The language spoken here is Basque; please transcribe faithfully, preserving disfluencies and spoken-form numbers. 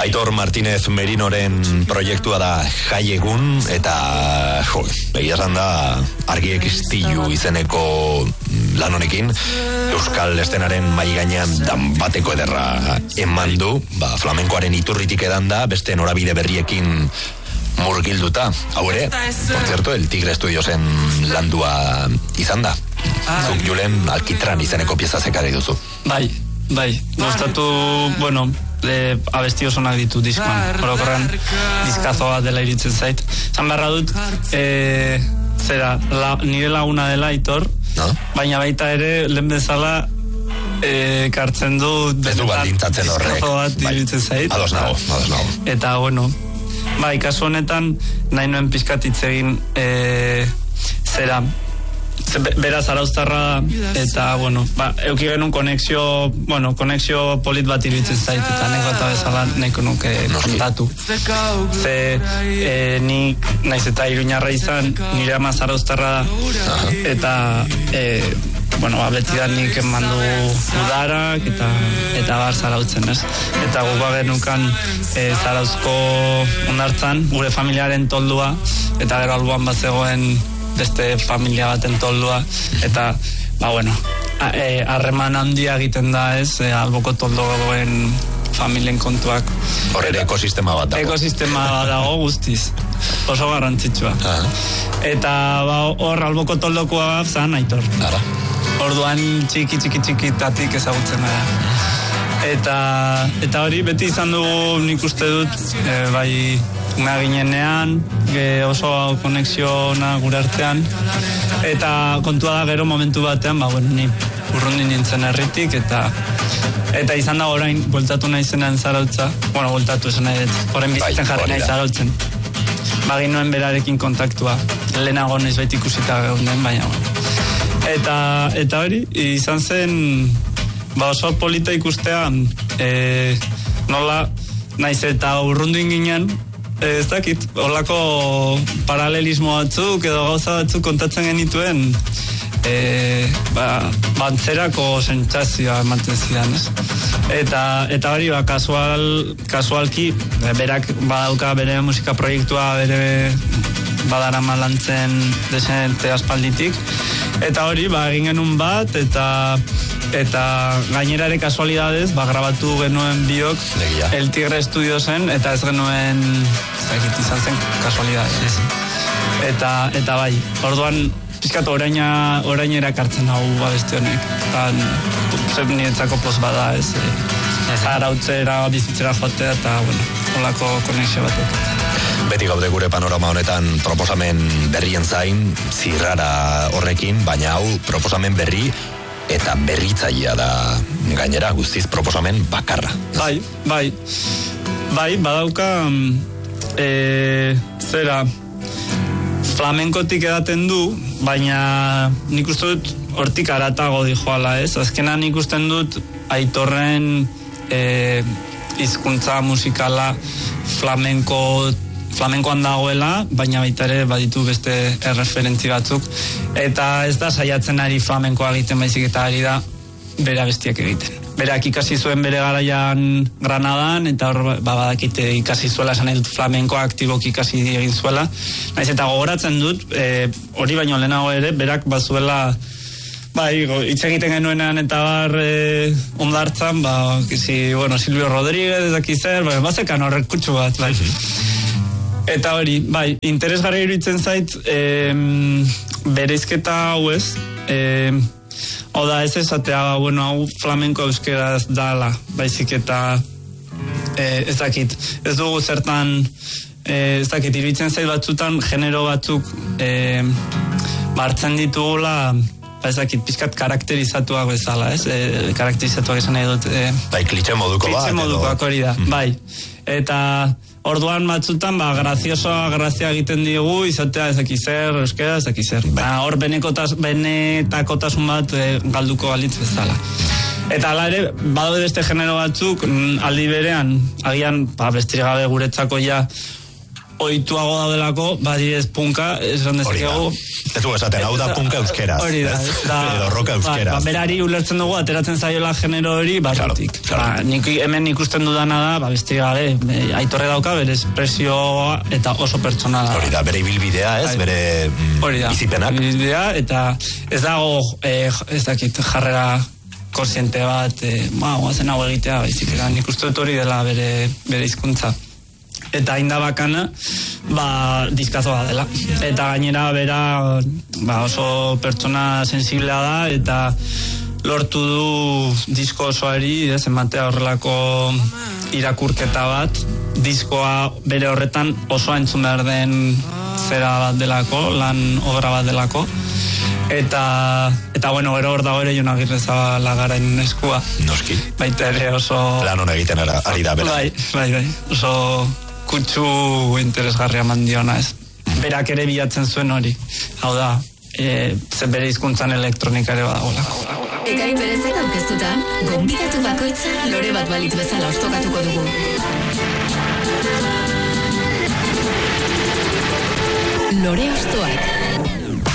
Aitor Martínez Merinoren proiektua da Jai Egun, eta jo, egia esan da Argiek Istilu izeneko lan honekin euskal estenaren mai gainean danbateko ederra eman du, ba, flamenkoaren iturritik edan da, beste norabide berriekin murgilduta. Hau ere, por cierto, el Tigre Studiosen landua izan da. Zuk Julen Alkitran izeneko pieza zekari duzu. Bai, bai, gustatu, bueno, de abesti osonak ditu diskoan. Orokorrean diskazo bat dela iritzen zait. Zan beharra dut, e, zera, la, nire laguna dela Aitor, no? Baina baita ere, lehen bezala, e, kartzen du... Ez du baldintzatzen horrek. Diskazo bat iritzen zait. Ados nago, ados nago. Eta, bueno, bai, kasu honetan, nahi nuen pizkatitz egin, e, zera, beraz arauztarra eta, bueno, ba, euki genuen konexio, bueno, konexio polit bat iruditzen zait, eta nekota bezala nahiko nuke kontatu. Ze, e, nik, naiz eta Iruñarra izan, nire ama zarauztarra da, eta, e, bueno, ba, beti da nik emandu udarak, eta, eta bar zarautzen, ez? Eta guba genukan e, zarauzko ondartzan, gure familiaren toldua, eta gero alboan bat zegoen beste familia baten toldua, eta, ba, bueno, harreman handia egiten da, ez, e, alboko toldoen familien kontuak. Hor ere ekosistema bat dago. Ekosistema bat dago guztiz, oso garrantzitsua. Eta, ba, hor alboko toldokoa zan Aitor. Ara. Orduan txiki, txiki, txikitatik ezagutzen gara. Eta, eta hori beti izan dugu nik uste dut, e, bai, umea ginenean, oso konexiona gure artean, eta kontua da gero momentu batean, ba, bueno, ni urrundi nintzen herritik, eta eta izan da orain, bueltatu nahi zenean Zarautza, bueno, bueltatu esan nahi dut, orain bizitzen jarri nahi Zarautzen. Bagin nuen berarekin kontaktua, lehenago noiz baita ikusita geunden, baina, bueno. Eta, eta hori, izan zen, ba, oso polita ikustea, e, nola, naiz eta urrundu inginen, ez dakit, horlako paralelismo batzuk edo gauza batzuk kontatzen genituen, e, ba, bantzerako sentsazioa ematen zidan, ez? Eta, eta hori, ba, kasual, kasualki, berak badauka bere musika proiektua, bere badarama lantzen desente aspalditik, eta hori, ba, egin genuen bat, eta eta gainera ere kasualidadez, ba, grabatu genuen biok Legia. El Tigre Studiosen, eta ez genuen zakit izan zen kasualidadez. Eta, eta bai, orduan pizkat oraina, orainera kartzen hau abesti honek. Eta niretzako poz bada, ez, ez arautzera, bizitzera joatea, eta, bueno, holako konexio batek. Beti gaude gure panorama honetan proposamen berrien zain, zirrara horrekin, baina hau proposamen berri, eta berritzailea da gainera guztiz proposamen bakarra. Bai, bai, bai, badauka, e, zera, flamenkotik edaten du, baina nik uste dut hortik aratago dijoala, ez? Azkena nik usten dut Aitorren e, hizkuntza musikala flamenko flamenkoan dagoela, baina baita ere baditu beste erreferentzi batzuk, eta ez da saiatzen ari flamenkoa egiten baizik eta ari da bere abestiak egiten. Berak ikasi zuen bere garaian Granadan, eta hor ba, badakite ikasi zuela, esan edut flamenkoa aktiboki ikasi egin zuela. Naiz eta gogoratzen dut, e, hori baino lehenago ere, berak bazuela bai, hitz egiten genuenean eta bar e, ondartzan, ba, kisi, bueno, Silvio Rodríguez, ez daki zer, ba, bazekan horrek kutsu bat, bai. Eta hori, bai, interesgarri iruditzen zait, e, bereizketa hau ez, e, hau da ez esatea, bueno, hau flamenko euskeraz dala, baizik eta e, ez dakit, ez dugu zertan, e, ez dakit, iruditzen zait batzutan, genero batzuk e, bartzen ditugula, ba ez dakit, pizkat karakterizatuak bezala, ez? E, karakterizatuak esan nahi dut. E, bai, klitxe moduko bat. Klitxe modukoak hori da, bai. Eta orduan batzutan, ba, graziosoa grazia egiten digu, izatea ezakizer, euskera ezakizer. Ba, hor benekotas, benetakotasun bat e, galduko balitz bezala. Eta ala ere, badaude beste genero batzuk, aldi berean, agian, ba, bestirik gabe guretzako ja, oituago daudelako, badi ez punka, esan dezakegu. Ez du esaten, hau da punka euskeraz. Hori da, ez da. Edo roka euskeraz. Ba, berari ulertzen dugu, ateratzen zaiola genero hori, barrutik. Claro, claro. Ba, nik, hemen ikusten dudana da, ba, besti gabe, Aitorre dauka, bere espresioa eta oso pertsonala. Hori da, bere ibilbidea, ez, bere mm, bizipenak. Ibilbidea, eta ez dago, eh, ez dakit, jarrera konsiente bat, eh, ba, guazen hau egitea, baizik, nik uste dut hori dela bere, bere hizkuntza. Eta hain da bakana, ba, diskazoa dela. Eta gainera bera, ba, oso pertsona sensiblea da, eta lortu du disko osoari, ez, ematea horrelako irakurketa bat, diskoa bere horretan oso entzun behar den zera bat delako, lan obra bat delako. Eta, eta bueno, gero hor dago ere Jon Agirrezabala garain eskua. Noski. Baita ere oso... Lan hona egiten ari da, bera. Bai, bai, bai, oso... kutsu interesgarria mandiona, ez. Berak ere bilatzen zuen hori. Hau da, e, zen bere hizkuntzan elektronika ere badagoela. Ekain berezek aurkeztutan, gonbidatu bakoitza lore bat balitz bezala ostokatuko dugu. Lore ostoak.